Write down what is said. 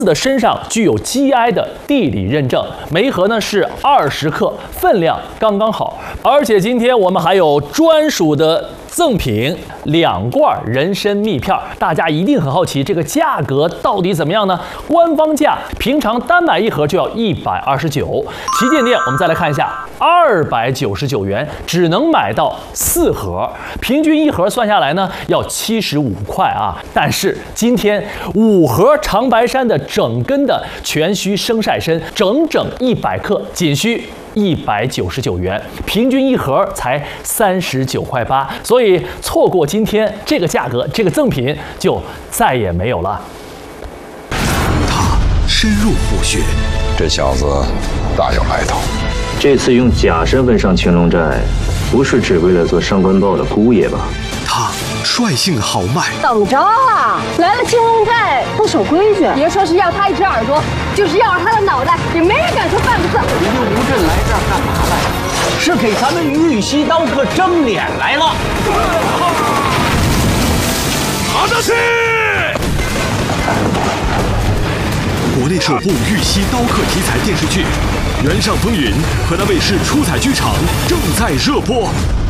的身上具有 GI 的地理认证，每一盒呢是20克，分量刚刚好。而且今天我们还有专属的赠品2罐人参蜜片，大家一定很好奇这个价格到底怎么样呢？官方价平常单买一盒就要129，旗舰店我们再来看一下，299元，只能买到4盒，平均一盒算下来呢要75块啊。但是今天5盒长白山的整根的全须生晒参，整整100克，仅需199元，平均一盒才39块8，所以错过今天这个价格，这个赠品就再也没有了。 他深入虎穴， 这小子大有来头。 这次用假身份上青龙寨，不是只为了做上官豹的姑爷吧？ 他率性豪迈， 怎么着啊？来了青龙寨不守规矩，别说是要他一只耳朵，就是要了他的脑袋，也没人敢说半个字。 你就吴镇来这儿干嘛来？是给咱们玉溪刀客争脸来了。 好的是。国内首部玉溪刀客题材电视剧《原上风云》河南卫视出彩剧场正在热播。